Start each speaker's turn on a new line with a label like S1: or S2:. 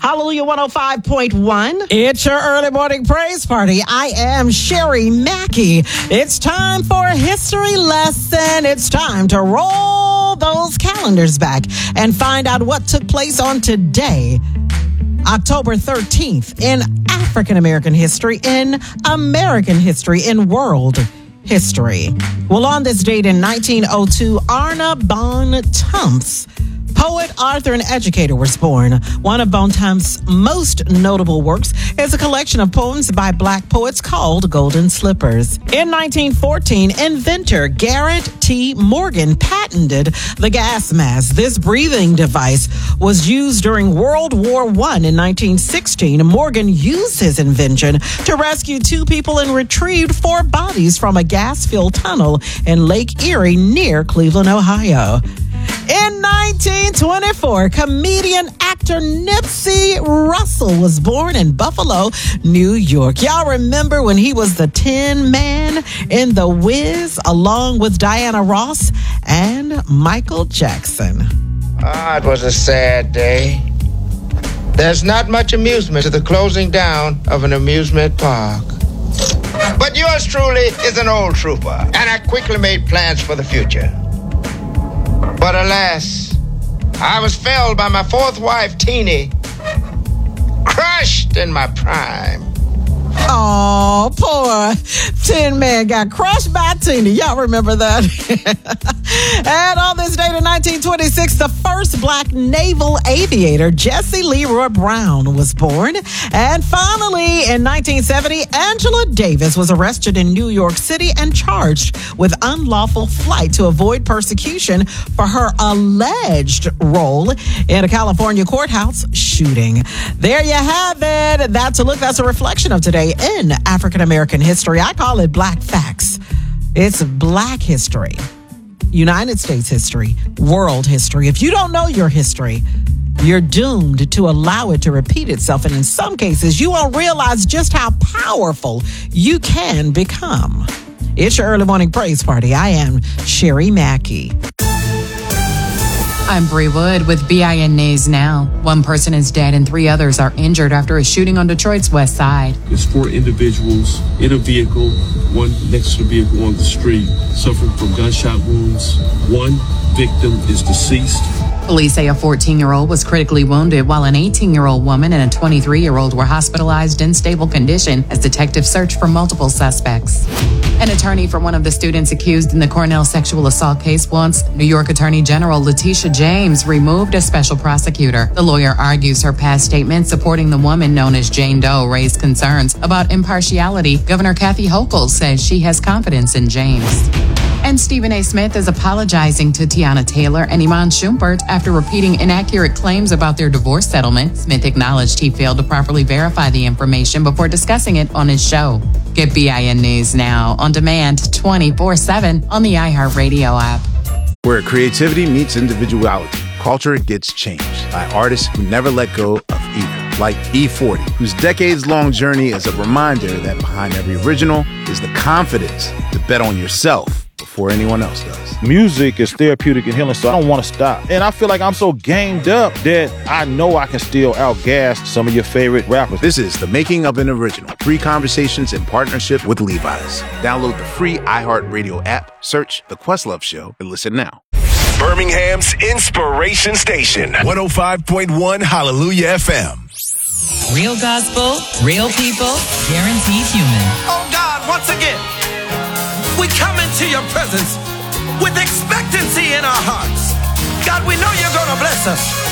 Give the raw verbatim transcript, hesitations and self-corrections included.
S1: Hallelujah one oh five point one. It's your early morning praise party. I am Sherry Mackey. It's time for a history lesson. It's time to roll those calendars back and find out what took place on today, October thirteenth, in African American history, in American history, in world history. Well, on this date in nineteen oh two, Arna Bontemps, poet, author, and educator, was born. One of Bontemps' most notable works is a collection of poems by Black poets called Golden Slippers. In nineteen fourteen, inventor Garrett T. Morgan patented the gas mask. This breathing device was used during World War One. In nineteen sixteen, Morgan used his invention to rescue two people and retrieved four bodies from a gas-filled tunnel in Lake Erie near Cleveland, Ohio. In nineteen twenty-four, comedian actor Nipsey Russell was born in Buffalo, New York. Y'all remember when he was the Tin Man in The Wiz along with Diana Ross and Michael Jackson?
S2: Ah, it was a sad day. There's not much amusement to the closing down of an amusement park. But yours truly is an old trooper, and I quickly made plans for the future. But alas, I was felled by my fourth wife, Teenie, crushed in my prime.
S1: Oh, poor Tin Man got crushed by Teenie. Y'all remember that? And on this date in nineteen twenty-six, the first Black naval aviator, Jesse Leroy Brown, was born. And finally, in nineteen seventy, Angela Davis was arrested in New York City and charged with unlawful flight to avoid persecution for her alleged role in a California courthouse shooting. There you have it. That's a look. That's a reflection of today in African American history. I call it Black Facts. It's Black history, United States history, world history. If you don't know your history, you're doomed to allow it to repeat itself. And in some cases, you won't realize just how powerful you can become. It's your early morning praise party. I am Sherry Mackey.
S3: I'm Bree Wood with B I N News Now. One person is dead and three others are injured after a shooting on Detroit's west side.
S4: There's four individuals in a vehicle, one next to the vehicle on the street, suffering from gunshot wounds. One victim is deceased.
S3: Police say a fourteen-year-old was critically wounded while an eighteen-year-old woman and a twenty-three-year-old were hospitalized in stable condition as detectives search for multiple suspects. An attorney for one of the students accused in the Cornell sexual assault case wants New York Attorney General Letitia James removed as special prosecutor. The lawyer argues her past statements supporting the woman known as Jane Doe raised concerns about impartiality. Governor Kathy Hochul says she has confidence in James. And Stephen A. Smith is apologizing to Tiana Taylor and Iman Shumpert after repeating inaccurate claims about their divorce settlement. Smith acknowledged he failed to properly verify the information before discussing it on his show. Get B I N News Now on demand twenty-four seven on the iHeartRadio app.
S5: Where creativity meets individuality, culture gets changed by artists who never let go of either. Like E forty, whose decades-long journey is a reminder that behind every original is the confidence to bet on yourself before anyone else does.
S6: Music is therapeutic and healing, so I don't want to stop. And I feel like I'm so gamed up that I know I can still outgas some of your favorite rappers.
S5: This is The Making of an Original. Three conversations in partnership with Levi's. Download the free iHeartRadio app, search The Questlove Show, and listen now.
S7: Birmingham's Inspiration Station, one oh five point one Hallelujah F M.
S8: Real gospel, real people, guaranteed human.
S9: Oh God, once again, we come into your presence with expectancy in our hearts. God, we know you're going to bless us.